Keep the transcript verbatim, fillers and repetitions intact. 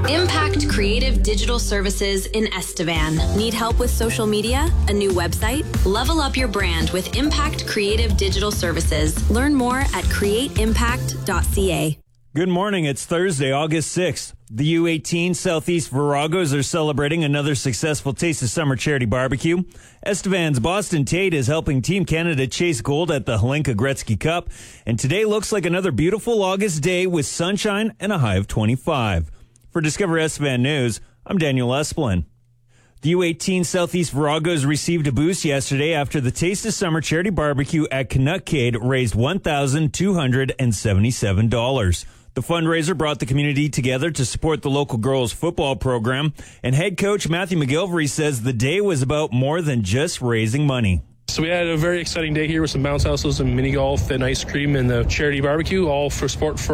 Impact Creative Digital Services in Estevan. Need help with social media? A new website? Level up your brand with Impact Creative Digital Services. Learn more at create impact dot c a. Good morning. It's Thursday, August sixth. The U eighteen Southeast Viragos are celebrating another successful Taste of Summer charity barbecue. Estevan's Boston Tate is helping Team Canada chase gold at the Hlinka Gretzky Cup. And today looks like another beautiful August day with sunshine and a high of twenty-five. For Discover Estevan News, I'm Daniel Esplin. The U eighteen Southeast Viragos received a boost yesterday after the Taste of Summer charity barbecue at Canuckade raised one thousand two hundred seventy-seven dollars. The fundraiser brought the community together to support the local girls football program, and head coach Matthew McGilvery says the day was about more than just raising money. So we had a very exciting day here with some bounce houses and mini golf and ice cream and the charity barbecue, all for sport for